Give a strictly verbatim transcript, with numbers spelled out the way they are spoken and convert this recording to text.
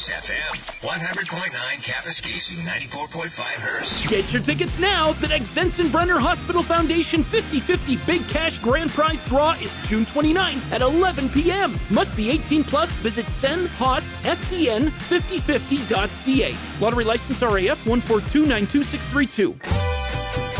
News F M, one hundred point nine Kapuskasing, ninety-four point five Hearst. Get your tickets now. The Sensenbrenner Hospital Foundation fifty fifty Big Cash Grand Prize Draw is June twenty-ninth at eleven p.m. Must be eighteen plus. Visit sen host f d n fifty fifty dot c a. Lottery license R A F one four two nine two six three two.